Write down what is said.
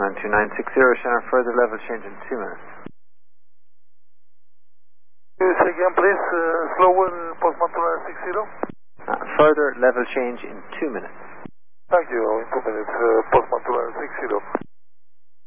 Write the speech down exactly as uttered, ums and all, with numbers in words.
Postman two nine six zero, Shannon, further level change in two minutes. Yes, again, please, uh, slower, Postman two nine six zero. Uh, further level change in two minutes. Thank you, in two minutes, uh, Postman two nine six zero.